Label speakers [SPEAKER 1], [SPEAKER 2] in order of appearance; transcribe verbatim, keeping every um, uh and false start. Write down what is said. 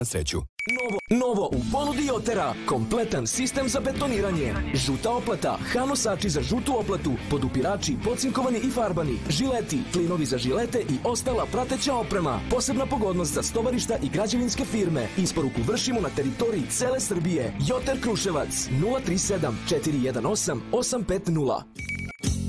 [SPEAKER 1] sreću. Novo, novo u ponudi Jotera, kompletan sistem za betoniranje. Žuta oplata, hanosači za žutu oplatu, podupirači, pocinkovani i farbani, žileti, klinovi za žilete i ostala prateća oprema. Posebna pogodnost za stovarišta i građevinske firme. Isporuku vršimo na teritoriji cele Srbije. Joter Kruševac nula tri sedam četiri jedan osam osam pet nula.